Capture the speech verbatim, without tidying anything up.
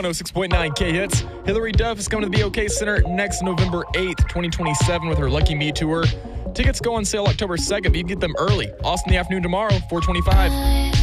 one oh six point nine K-Hits. Hillary Duff is coming to the B O K Center next November eighth, twenty twenty-seven with her Lucky Me Tour. Tickets go on sale October second, but you can get them early. Austin the afternoon tomorrow, four twenty-five.